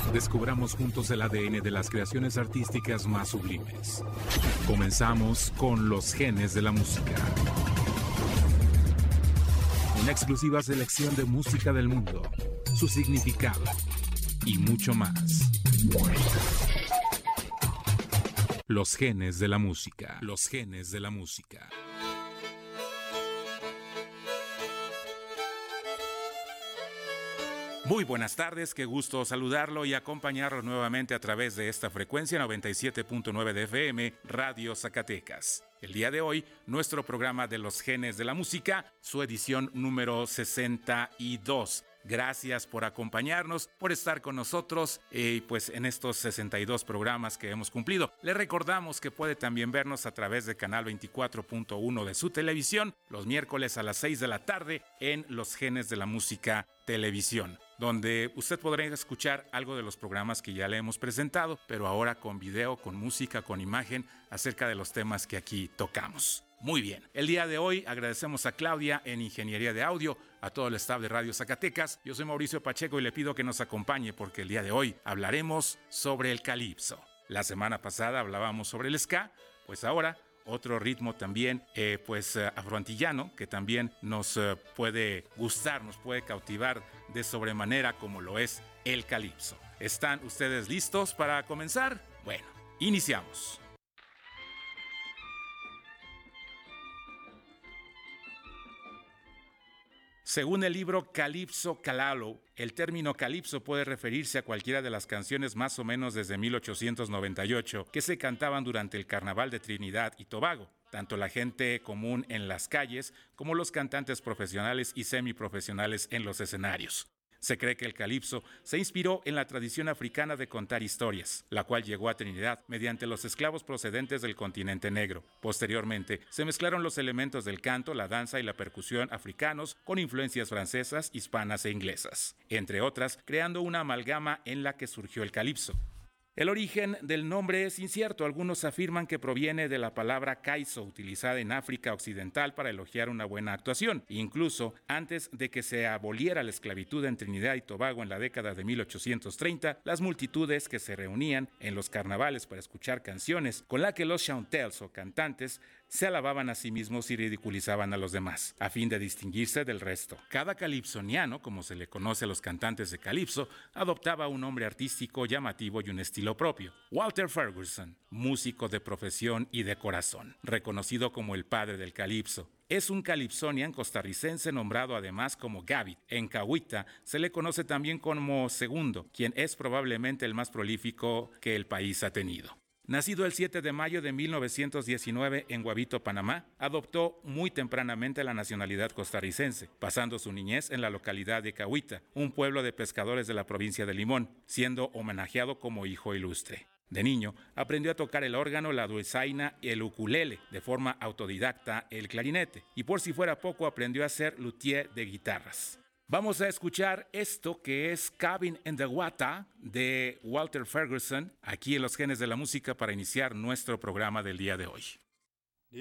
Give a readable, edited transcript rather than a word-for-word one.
Descubramos juntos el ADN de las creaciones artísticas más sublimes. Comenzamos con los genes de la música. Una exclusiva selección de música del mundo, su significado y mucho más. Los genes de la música. Los genes de la música. Muy buenas tardes, qué gusto saludarlo y acompañarlo nuevamente a través de esta frecuencia 97.9 de FM, Radio Zacatecas. El día de hoy, nuestro programa de los genes de la música, su edición número 62. Gracias por acompañarnos, por estar con nosotros pues en estos 62 programas que hemos cumplido. Le recordamos que puede también vernos a través de canal 24.1 de su televisión los miércoles a las 6 de la tarde en Los Genes de la Música Televisión, donde usted podrá escuchar algo de los programas que ya le hemos presentado, pero ahora con video, con música, con imagen, acerca de los temas que aquí tocamos. Muy bien, el día de hoy agradecemos a Claudia en Ingeniería de Audio, a todo el staff de Radio Zacatecas. Yo soy Mauricio Pacheco y le pido que nos acompañe porque el día de hoy hablaremos sobre el calipso. La semana pasada hablábamos sobre el ska, pues ahora otro ritmo también afroantillano que también nos puede gustar, nos puede cautivar de sobremanera como lo es el calipso. ¿Están ustedes listos para comenzar? Bueno, iniciamos. Según el libro Calypso Calalo, el término calipso puede referirse a cualquiera de las canciones más o menos desde 1898 que se cantaban durante el Carnaval de Trinidad y Tobago. Tanto la gente común en las calles como los cantantes profesionales y semiprofesionales en los escenarios. Se cree que el calipso se inspiró en la tradición africana de contar historias, la cual llegó a Trinidad mediante los esclavos procedentes del continente negro. Posteriormente, se mezclaron los elementos del canto, la danza y la percusión africanos con influencias francesas, hispanas e inglesas, entre otras, creando una amalgama en la que surgió el calipso. El origen del nombre es incierto. Algunos afirman que proviene de la palabra kaiso, utilizada en África Occidental para elogiar una buena actuación. Incluso antes de que se aboliera la esclavitud en Trinidad y Tobago en la década de 1830, las multitudes que se reunían en los carnavales para escuchar canciones con las que los chanteurs o cantantes se alababan a sí mismos y ridiculizaban a los demás, a fin de distinguirse del resto. Cada calipsoniano, como se le conoce a los cantantes de calipso, adoptaba un nombre artístico llamativo y un estilo propio. Walter Ferguson, músico de profesión y de corazón, reconocido como el padre del calipso, es un calypsonian costarricense nombrado además como Gavit. En Cahuita se le conoce también como Segundo, quien es probablemente el más prolífico que el país ha tenido. Nacido el 7 de mayo de 1919 en Guabito, Panamá, adoptó muy tempranamente la nacionalidad costarricense, pasando su niñez en la localidad de Cahuita, un pueblo de pescadores de la provincia de Limón, siendo homenajeado como hijo ilustre. De niño, aprendió a tocar el órgano, la dulzaina y el ukulele, de forma autodidacta el clarinete, y por si fuera poco aprendió a ser luthier de guitarras. Vamos a escuchar esto que es Cabin in the Wata de Walter Ferguson, aquí en Los Genes de la Música para iniciar nuestro programa del día de hoy.